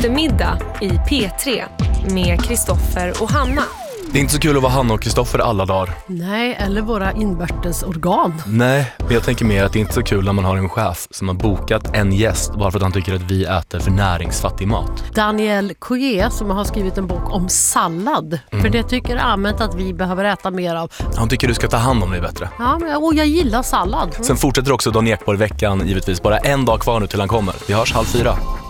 eftermiddag i P3 med Kristoffer och Hanna. Det är inte så kul att vara Hanna och Kristoffer alla dagar. Nej, eller våra invärtes organ. Nej, men jag tänker mer att det är inte så kul när man har en chef som har bokat en gäst bara för att han tycker att vi äter för näringsfattig mat. Daniel Coué som har skrivit en bok om sallad. För det tycker allmänt att vi behöver äta mer av. Han tycker du ska ta hand om dig bättre. Ja, och jag gillar sallad. Sen fortsätter också Dan Ekborg veckan, givetvis. Bara en dag kvar nu till han kommer. Vi hörs 3:30.